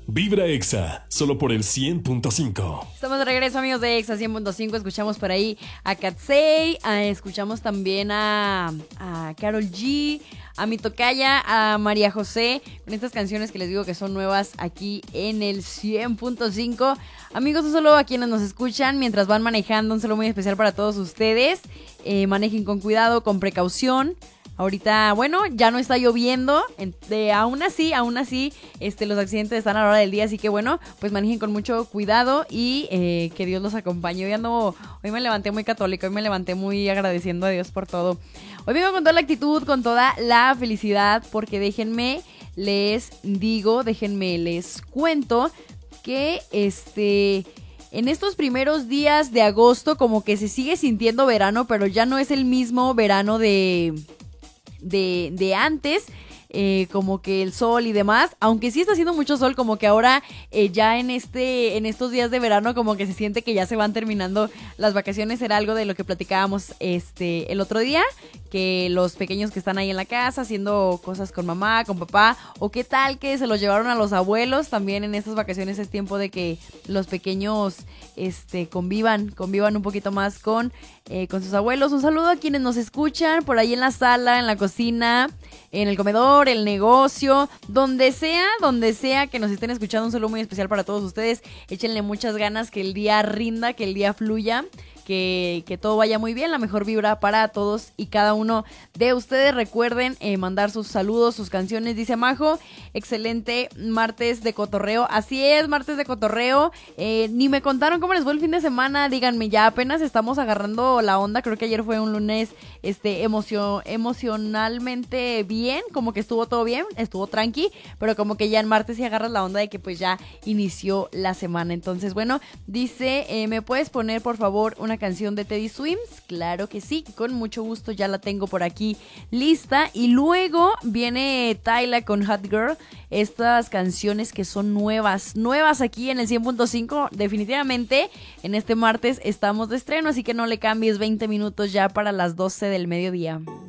Vibra Exa, solo por el 100.5. Estamos de regreso, amigos de Exa 100.5. Escuchamos por ahí a Katsei, escuchamos también a Karol G, a mi tocaya, a María José, con estas canciones que les digo que son nuevas aquí en el 100.5. Amigos, no solo a quienes nos escuchan mientras van manejando, un saludo muy especial para todos ustedes. Manejen con cuidado, con precaución. Ahorita, bueno, ya no está lloviendo, aún así, los accidentes están a la hora del día, así que bueno, pues manejen con mucho cuidado y que Dios los acompañe. Hoy me levanté muy católica, hoy me levanté muy agradeciendo a Dios por todo. Hoy vengo con toda la actitud, con toda la felicidad, porque déjenme les cuento que en estos primeros días de agosto como que se sigue sintiendo verano, pero ya no es el mismo verano de antes, como que el sol y demás, aunque sí está haciendo mucho sol, como que ahora ya en estos días de verano como que se siente que ya se van terminando las vacaciones. Era algo de lo que platicábamos el otro día, que los pequeños que están ahí en la casa haciendo cosas con mamá, con papá, o qué tal que se los llevaron a los abuelos. También en estas vacaciones es tiempo de que los pequeños convivan un poquito más con sus abuelos. Un saludo a quienes nos escuchan por ahí en la sala, en la cocina, en el comedor, el negocio, donde sea que nos estén escuchando. Un saludo muy especial para todos ustedes. Échenle muchas ganas, que el día rinda, que el día fluya, que todo vaya muy bien, la mejor vibra para todos y cada uno de ustedes. Recuerden mandar sus saludos, sus canciones. Dice Majo, excelente martes de cotorreo. Así es, martes de cotorreo. Ni me contaron cómo les fue el fin de semana. Díganme, ya apenas estamos agarrando la onda. Creo que ayer fue un lunes emocionalmente bien, como que estuvo todo bien, estuvo tranqui, pero como que ya en martes sí agarras la onda de que pues ya inició la semana. Entonces, bueno, dice, ¿me puedes poner por favor una canción de Teddy Swims? Claro que sí, con mucho gusto, ya la tengo por aquí lista. Y luego viene Tyla con Hot Girl, estas canciones que son nuevas aquí en el 100.5. Definitivamente en este martes estamos de estreno, así que no le cambies, 20 minutos ya para las 12 del mediodía.